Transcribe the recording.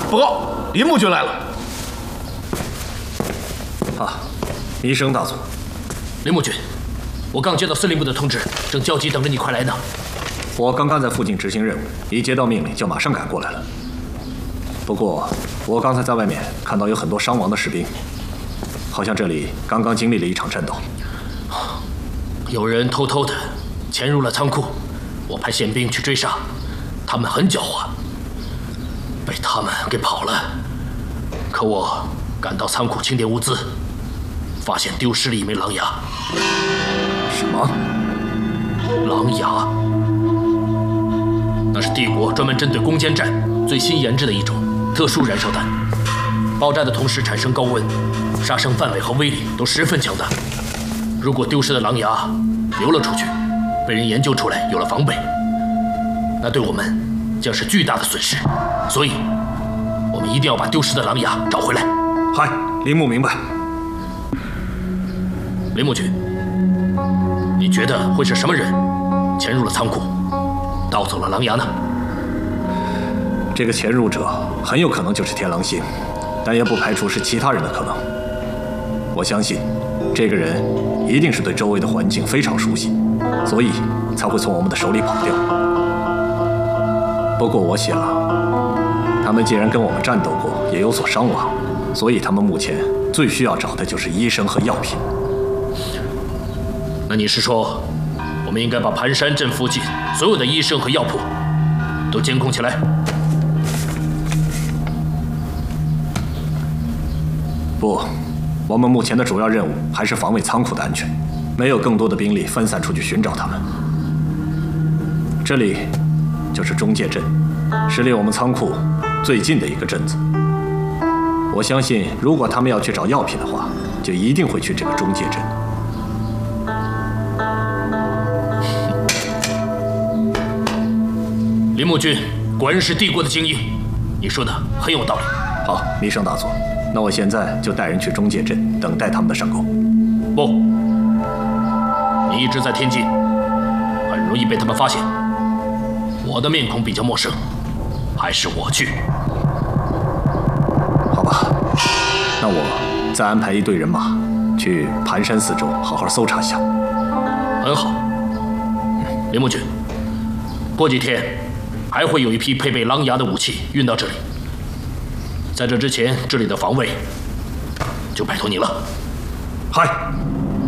报告，林幕军来了。 啊，弥生大佐。 林幕军，我刚接到司令部的通知，正焦急等着你快来呢。 我刚刚在附近执行任务，一接到命令就马上赶过来了。不过，我刚才在外面看到有很多伤亡的士兵，好像这里刚刚经历了一场战斗。 有人偷偷的潜入了仓库，我派宪兵去追杀，他们很狡猾，被他们给跑了。可我赶到仓库清点物资，发现丢失了一枚狼牙。 什么？ 狼牙？那是帝国专门针对攻坚战最新研制的一种特殊燃烧弹，爆炸的同时产生高温，杀伤范围和威力都十分强大。如果丢失的狼牙流了出去，被人研究出来有了防备，那对我们将是巨大的损失。所以，我们一定要把丢失的狼牙找回来。 嗨，林木明白。 林幕军，你觉得会是什么人潜入了仓库，盗走了狼牙呢？ 这个潜入者很有可能就是天狼星，但也不排除是其他人的可能。我相信，这个人一定是对周围的环境非常熟悉，所以才会从我们的手里跑掉。不过我想，他们既然跟我们战斗过，也有所伤亡，所以他们目前最需要找的就是医生和药品。 那你是说，我们应该把盘山镇附近所有的医生和药铺都监控起来？ 不，我们目前的主要任务还是防卫仓库的安全，没有更多的兵力分散出去寻找他们。这里就是中界镇，是离我们仓库最近的一个镇子。我相信，如果他们要去找药品的话，就一定会去这个中界镇。 林幕军果然是帝国的精英，你说的很有道理。 好，弥生大佐，那我现在就带人去中界镇等待他们的上钩。 不，你一直在天津，很容易被他们发现。我的面孔比较陌生，还是我去。 好吧，那我再安排一队人马去盘山四周好好搜查一下。 很好，林幕军，过几天还会有一批配备狼牙的武器运到这里。在这之前，这里的防卫就拜托你了。 嗨。